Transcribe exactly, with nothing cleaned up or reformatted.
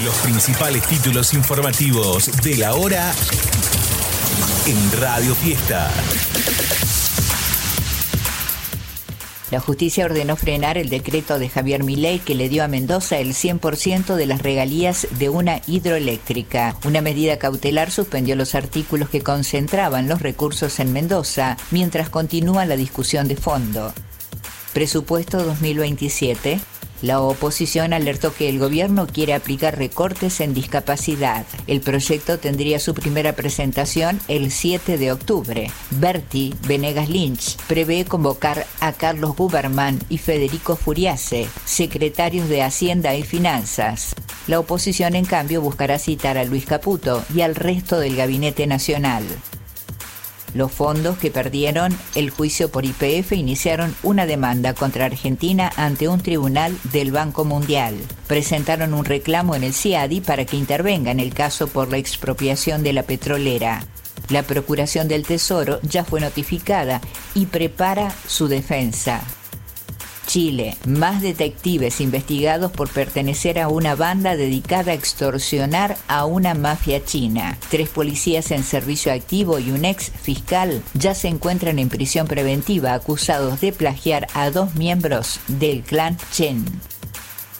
Los principales títulos informativos de la hora en Radio Fiesta. La justicia ordenó frenar el decreto de Javier Milei que le dio a Mendoza el cien por ciento de las regalías de una hidroeléctrica. Una medida cautelar suspendió los artículos que concentraban los recursos en Mendoza, mientras continúa la discusión de fondo. Presupuesto dos mil veintisiete. La oposición alertó que el gobierno quiere aplicar recortes en discapacidad. El proyecto tendría su primera presentación el siete de octubre. Berti Venegas Lynch prevé convocar a Carlos Buberman y Federico Furiase, secretarios de Hacienda y Finanzas. La oposición, en cambio, buscará citar a Luis Caputo y al resto del Gabinete Nacional. Los fondos que perdieron el juicio por Y P F iniciaron una demanda contra Argentina ante un tribunal del Banco Mundial. Presentaron un reclamo en el CIADI para que intervenga en el caso por la expropiación de la petrolera. La Procuración del Tesoro ya fue notificada y prepara su defensa. Chile, más detectives investigados por pertenecer a una banda dedicada a extorsionar a una mafia china. Tres policías en servicio activo y un ex fiscal ya se encuentran en prisión preventiva acusados de plagiar a dos miembros del clan Chen.